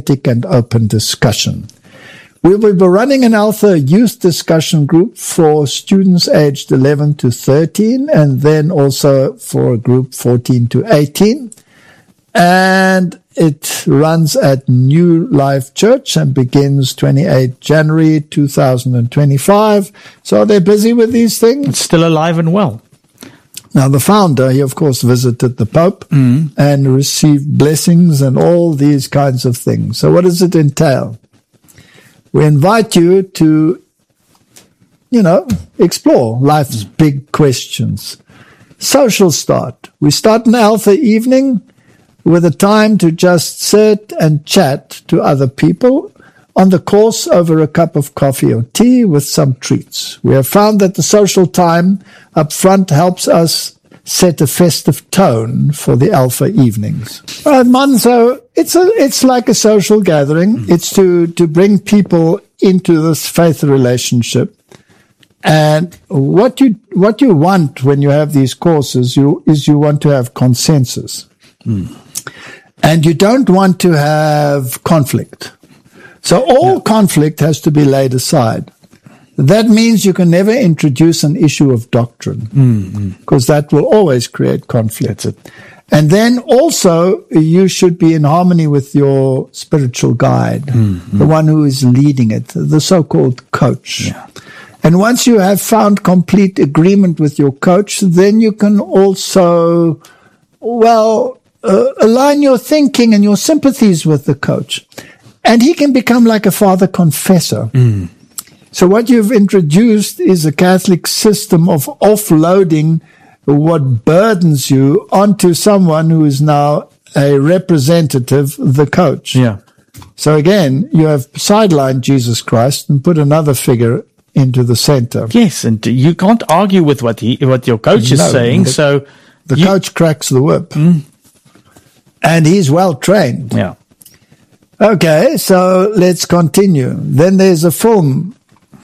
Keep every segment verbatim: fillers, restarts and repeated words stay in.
authentic and open discussion. We will be running an Alpha Youth Discussion Group for students aged eleven to thirteen, and then also for a group fourteen to eighteen. And it runs at New Life Church and begins twenty-eighth of January two thousand twenty-five. So they're busy with these things. It's still alive and well. Now, the founder, he of course visited the Pope mm. and received blessings and all these kinds of things. So what does it entail? We invite you to, you know, explore life's big questions. Social start. We start an Alpha evening with a time to just sit and chat to other people on the course over a cup of coffee or tea with some treats. We have found that the social time up front helps us set a festive tone for the Alpha evenings. All right, man, so it's a, it's like a social gathering. Mm. It's to, to bring people into this faith relationship. And what you, what you want when you have these courses, you, is you want to have consensus. Mm. And you don't want to have conflict. So all no. conflict has to be laid aside. That means you can never introduce an issue of doctrine, because mm-hmm. that will always create conflict. That's it. And then also you should be in harmony with your spiritual guide, mm-hmm. the one who is leading it, the so-called coach. Yeah. And once you have found complete agreement with your coach, then you can also, well, uh, align your thinking and your sympathies with the coach. And he can become like a father confessor. Mm. So what you've introduced is a Catholic system of offloading what burdens you onto someone who is now a representative, the coach. Yeah. So again, you have sidelined Jesus Christ and put another figure into the center. Yes, and you can't argue with what he, what your coach is no, saying. The, so the you, coach cracks the whip, mm. and he's well trained. Yeah. Okay, so let's continue. Then there's a film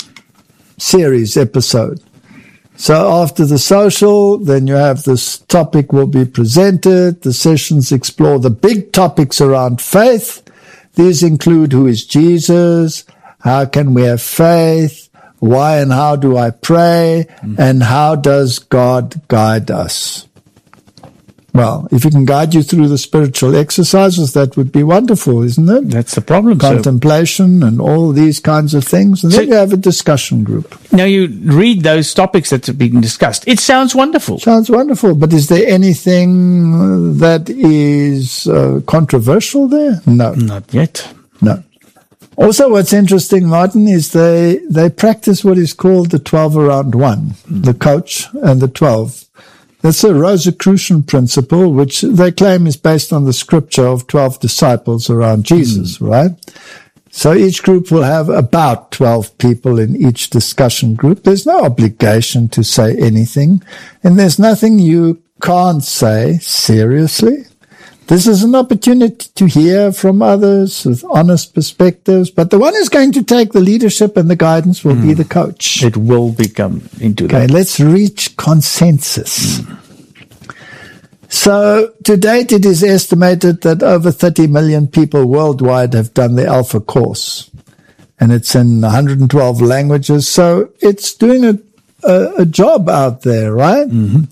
series episode. So after the social, then you have this topic will be presented. The sessions explore the big topics around faith. These include who is Jesus, how can we have faith, why and how do I pray, mm. and how does God guide us? Well, if he can guide you through the spiritual exercises, that would be wonderful, isn't it? That's the problem. Contemplation so. And all these kinds of things. And so, then you have a discussion group. Now you read those topics that have been discussed. It sounds wonderful. Sounds wonderful. But is there anything that is uh, controversial there? No. Not yet. No. Also, what's interesting, Martin, is they, they practice what is called the twelve around one, mm. the coach and the twelve. That's a Rosicrucian principle, which they claim is based on the scripture of twelve disciples around Jesus, mm. right? So each group will have about twelve people in each discussion group. There's no obligation to say anything, and there's nothing you can't say seriously. This is an opportunity to hear from others with honest perspectives, but the one who's going to take the leadership and the guidance will mm. be the coach. It will become into okay, that. Let's reach consensus. Mm. So, to date, it is estimated that over thirty million people worldwide have done the Alpha course. And it's in one hundred twelve languages, so it's doing a, a, a job out there, right? Mm-hmm.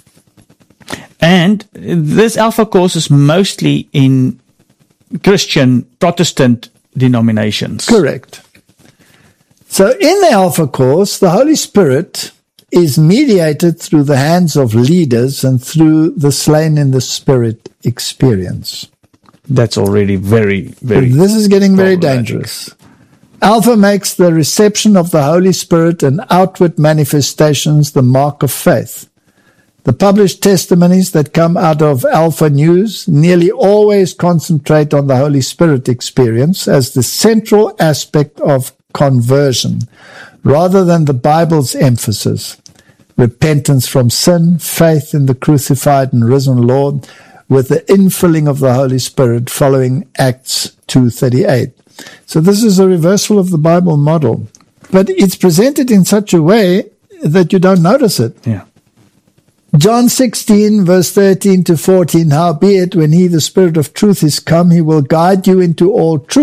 And this Alpha course is mostly in Christian, Protestant denominations. Correct. So in the Alpha course, the Holy Spirit is mediated through the hands of leaders and through the slain in the Spirit experience. That's already very, very... This is getting very dangerous. Alpha makes the reception of the Holy Spirit and outward manifestations the mark of faith. The published testimonies that come out of Alpha News nearly always concentrate on the Holy Spirit experience as the central aspect of conversion, rather than the Bible's emphasis. Repentance from sin, faith in the crucified and risen Lord, with the infilling of the Holy Spirit following Acts two thirty-eight. So this is a reversal of the Bible model. But it's presented in such a way that you don't notice it. Yeah. John sixteen, verse thirteen to fourteen, howbeit when he, the Spirit of truth, is come, he will guide you into all truth.